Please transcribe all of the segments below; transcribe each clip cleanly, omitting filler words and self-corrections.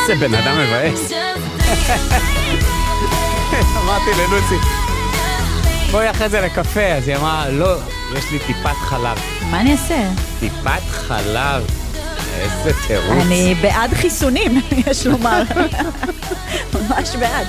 איזה בן אדם מבאס. אמרתי ללוסי, בואי אחרי זה לקפה, אז היא אמרה, לא, יש לי טיפת חלב. מה אני אעשה? טיפת חלב, איזה תירוץ. אני בעד חיסונים, יש לומר. ממש בעד.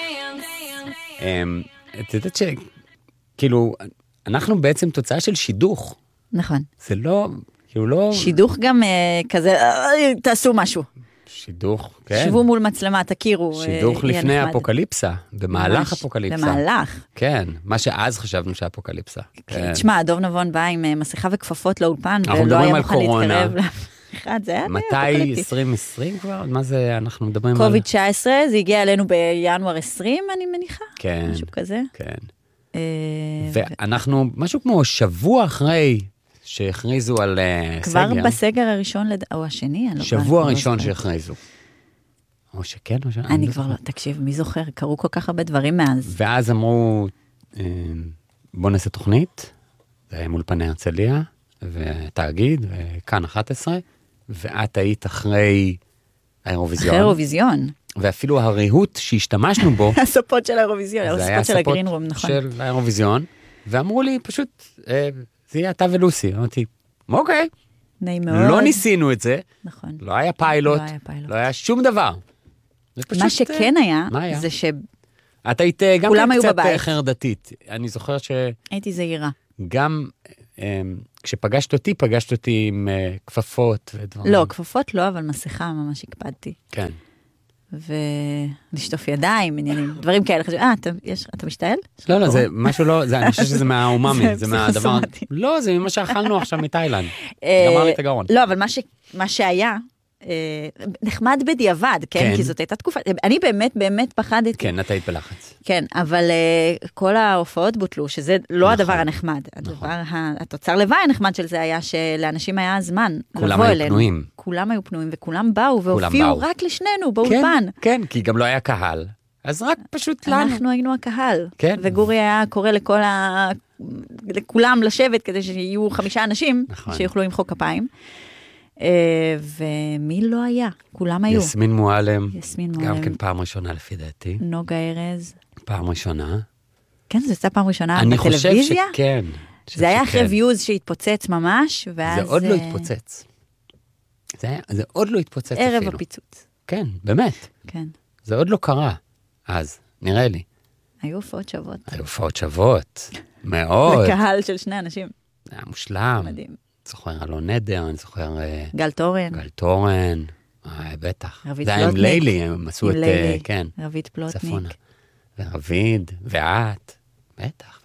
את יודעת שכאילו, אנחנו בעצם תוצאה של שידוך. נכון. זה לא, כאילו לא... שידוך גם כזה, תעשו משהו. שידוך, כן. שבו מול מצלמה, תכירו. שידוך לפני אפוקליפסה, במהלך אפוקליפסה. במהלך. כן, מה שאז חשבנו שאפוקליפסה. תשמע, דוב נבון בא עם מסכה וכפפות לאולפן, ולא היה מוכן להתקרב לאחד, זה היה מתי 2020 כבר? מה זה, אנחנו מדברים על... קוביד 19, זה הגיע אלינו בינואר 20, אני מניחה. כן. משהו כזה. כן. ואנחנו, משהו כמו שבוע אחרי שהכריזו על סגר. כבר בסגר הראשון, או השני? שבוע ראשון שהכריזו. או שכן, או שאני... אני כבר לא, תקשיב, מי זוכר? קרו כל כך הרבה דברים מאז. ואז אמרו, בוא נעשה תוכנית, זה היה מול פני הרצליה, ותאגיד, וכאן 11, ואת היית אחרי האירוויזיון. אחרי האירוויזיון. ואפילו הריהוט שהשתמשנו בו, הספות של האירוויזיון, הספות של הגרין רום, נכון. של האירוויזיון, ואמרו לי פשוט, זה יהיה אתה ולוסי. אמרתי, אוקיי. נעים מאוד. לא ניסינו את זה. נכון. לא היה פיילוט. לא היה שום דבר. מה שכן היה, זה ש... את היית גם קצת חרדתית. אני זוכר ש... הייתי זהירה. גם כשפגשת אותי עם כפפות ודברים. לא, כפפות לא, אבל מסכה ממש הקפדתי. כן. ולשטוף ידיים, עניינים, דברים כאלה. אתה משתעל? לא, זה משהו לא, אני חושב שזה מהאומאמי, זה מהדבר... לא, זה ממה שאכלנו עכשיו מתאילנד. גמר לי את הגרון. לא, אבל מה שהיה, נחמד בדיעבד, כן? כי זאת הייתה תקופה, אני באמת פחדתי. כן, את היית בלחץ. כן, אבל כל ההופעות בוטלו, שזה לא הדבר הנחמד. התוצר לוואי הנחמד של זה היה שלאנשים היה זמן לבוא אלינו. כולם היו פנויים, וכולם באו והופיעו רק לשנינו באולפן. כן, כי גם לא היה קהל. אז רק פשוט לנו. אנחנו היינו הקהל. וגורי היה קורא לכולם לשבת כדי שיהיו 5 אנשים שיוכלו למחוא כפיים. ומי לא היה? כולם היו. יסמין מועלם. גם כן פעם ראשונה לפי דעתי. נוגה ארז. פעם ראשונה. כן, זה יצא פעם ראשונה בטלוויזיה? אני חושב שכן. זה היה אחרי ויוז שהתפוצץ ממש, ואז... זה עוד לא התפוצץ. זה עוד לא התפוצץ אפילו. ערב הפיצוץ. כן, באמת. כן. זה עוד לא קרה. אז, נראה לי. היו הופעות שוות. היו הופעות שוות. מאוד. לקהל של 2 אנשים. זה היה מושלם. מדהים. זוכר אלון נדר, אני זוכר... גל תורן. בטח. רבית פלוטניק. זה היה עם לילי, הם עשו את... כן. רבית פלוטניק. צפונה. ורביד, ואת. בטח.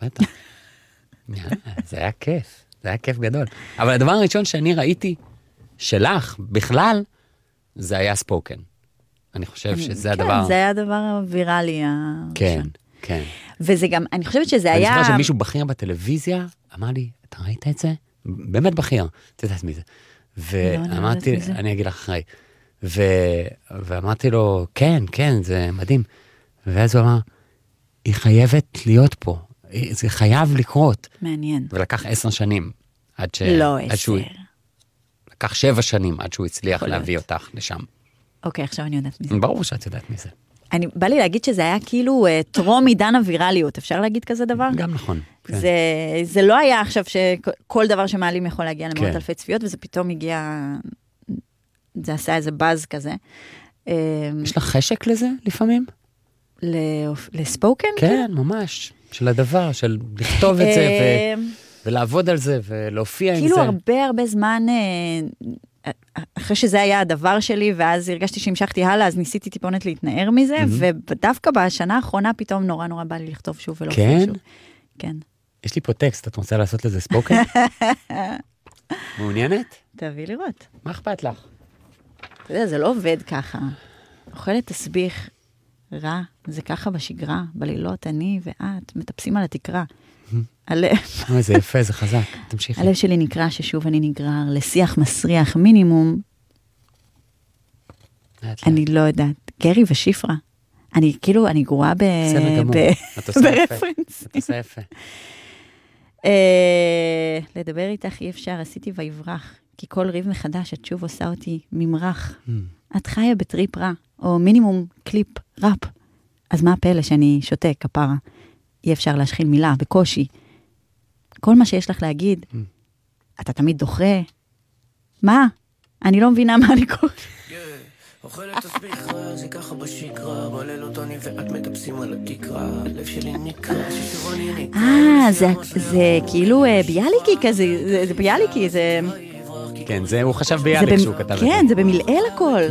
זה היה כיף. זה היה כיף גדול. אבל הדבר הראשון שאני ראיתי שלך, בכלל, זה היה ספוקן. אני חושב שזה הדבר... כן, זה היה הדבר הוויראלי. כן. וזה גם, אני חושבת שזה היה... אני זוכר שמישהו בכיר בטלוויזיה, אמר לי, אתה ראית את זה? באמת בכיר, אתה יודעת מי זה. ואמרתי, אני אגיד לך אחרי. ואמרתי לו, כן, זה מדהים. ואז הוא אמר, היא חייבת להיות פה. זה חייב לקרות. מעניין. ולקח 10 שנים. לא 10. לקח 7 שנים עד שהוא הצליח להביא אותך לשם. אוקיי, עכשיו אני יודעת מי זה. ברור שאת יודעת מי זה. בא לי להגיד שזה היה כאילו טרום עידן הווירליות, אפשר להגיד כזה דבר? גם נכון. זה לא היה עכשיו שכל דבר שמעלים יכול להגיע למאות אלפי צפיות, וזה פתאום הגיע, זה עשה איזה באז כזה. יש לך חשק לזה לפעמים? לספוקן? כן, ממש. של הדבר, של לכתוב את זה ולעבוד על זה ולהופיע עם זה. כאילו הרבה זמן... אחרי שזה היה הדבר שלי, ואז הרגשתי שהמשכתי הלאה, אז ניסיתי טיפונת להתנער מזה, ודווקא בשנה האחרונה פתאום נורא בא לי לכתוב שוב ולהופיע שוב. כן. יש לי פה טקסט, את רוצה לעשות לזה ספוקן? מעוניינת? תביא לראות. מה אכפת לך? אתה יודע, זה לא עובד ככה. אוכלת תסביך רע, זה ככה בשגרה, בלילות, אני ואת מטפסים על התקרה. זה יפה, זה חזק, תמשיכי. הלב שלי נקרא ששוב אני נגרר לשיח מסריח מינימום. אני לא יודעת, גרי ושיפרה. אני גרועה ברפרנס. את עושה יפה. לדבר איתך אי אפשר, עשיתי ויברח, כי כל ריב מחדש את שוב עושה אותי ממרח. את חיה בטריפ רע, או מינימום קליפ ראפ, אז מה הפלא שאני שותק, כפרה? אי אפשר להשחיל מילה, בקושי. כל מה שיש לך להגיד, אתה תמיד דוחה. מה? אני לא מבינה מה אני קורא. אוכלת תסביך רע, זה ככה בשקרה, בלילות אני ואת מטפסים על התקרה, לב שלי נקרא, ששוב אני נקרא. זה כאילו ביאליקי כזה, זה ביאליקי, זה... כן, הוא חשב ביאליק שהוא כתב את זה. כן, זה במלעיל הכל.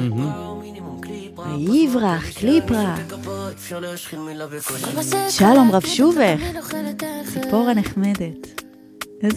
יברח, קליפרה. שלום רב שובך, ציפור הנחמדת.